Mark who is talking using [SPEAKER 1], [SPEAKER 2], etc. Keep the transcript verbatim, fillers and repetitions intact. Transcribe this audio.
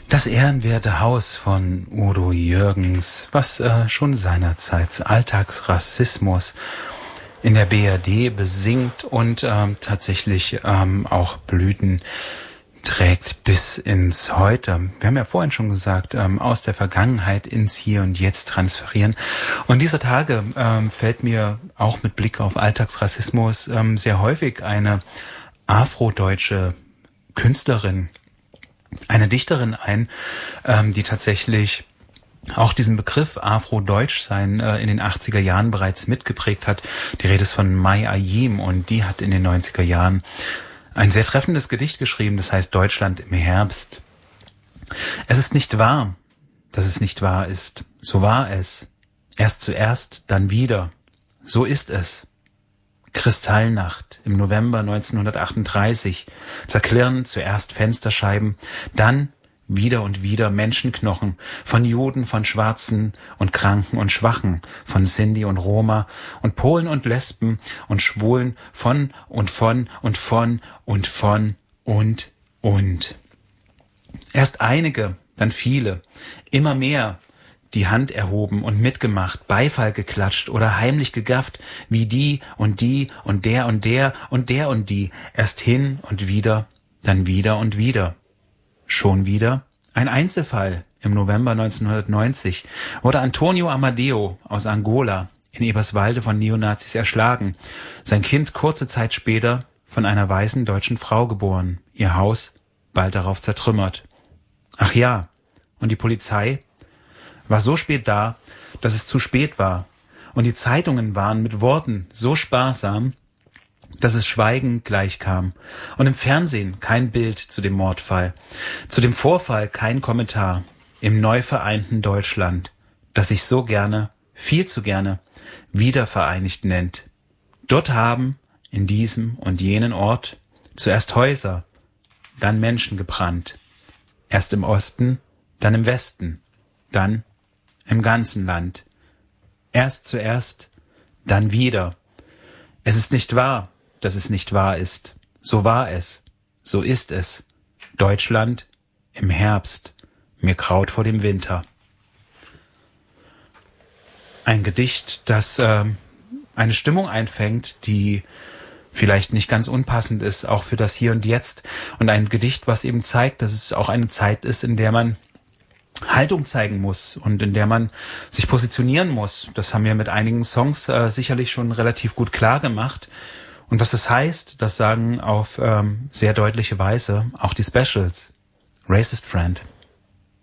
[SPEAKER 1] Das ehrenwerte Haus von Udo Jürgens, was äh, schon seinerzeit Alltagsrassismus in der B R D besingt und ähm, tatsächlich ähm, auch Blüten trägt bis ins Heute. Wir haben ja vorhin schon gesagt, ähm, aus der Vergangenheit ins Hier und Jetzt transferieren. Und dieser Tage ähm, fällt mir auch mit Blick auf Alltagsrassismus ähm, sehr häufig eine afrodeutsche Künstlerin, eine Dichterin ein, ähm, die tatsächlich auch diesen Begriff Afrodeutschsein äh, in den achtziger Jahren bereits mitgeprägt hat. Die Rede ist von Mai Ayim und die hat in den neunziger Jahren ein sehr treffendes Gedicht geschrieben, das heißt Deutschland im Herbst. Es ist nicht wahr, dass es nicht wahr ist. So war es. Erst zuerst, dann wieder. So ist es. Kristallnacht im November neunzehnhundertachtunddreißig. Zerklirren zuerst Fensterscheiben, dann wieder und wieder Menschenknochen, von Juden, von Schwarzen und Kranken und Schwachen, von Sinti und Roma und Polen und Lesben und Schwulen, von und von und von und von und und. Erst einige, dann viele, immer mehr, die Hand erhoben und mitgemacht, Beifall geklatscht oder heimlich gegafft, wie die und die und der und der und der und die, erst hin und wieder, dann wieder und wieder. Schon wieder ein Einzelfall. Im November neunzehnhundertneunzig wurde Antonio Amadeo aus Angola in Eberswalde von Neonazis erschlagen. Sein Kind kurze Zeit später von einer weißen deutschen Frau geboren. Ihr Haus bald darauf zertrümmert. Ach ja, und die Polizei war so spät da, dass es zu spät war. Und die Zeitungen waren mit Worten so sparsam, dass es schweigend gleichkam. Und im Fernsehen kein Bild zu dem Mordfall. Zu dem Vorfall kein Kommentar. Im neu vereinten Deutschland, das sich so gerne, viel zu gerne, wiedervereinigt nennt. Dort haben, in diesem und jenen Ort, zuerst Häuser, dann Menschen gebrannt. Erst im Osten, dann im Westen, dann im ganzen Land. Erst zuerst, dann wieder. Es ist nicht wahr, dass es nicht wahr ist. So war es. So ist es. Deutschland im Herbst. Mir graut vor dem Winter. Ein Gedicht, das äh, eine Stimmung einfängt, die vielleicht nicht ganz unpassend ist, auch für das Hier und Jetzt. Und ein Gedicht, was eben zeigt, dass es auch eine Zeit ist, in der man Haltung zeigen muss und in der man sich positionieren muss. Das haben wir mit einigen Songs äh, sicherlich schon relativ gut klar gemacht. Und was das heißt, das sagen auf ähm, sehr deutliche Weise auch die Specials. Racist Friend.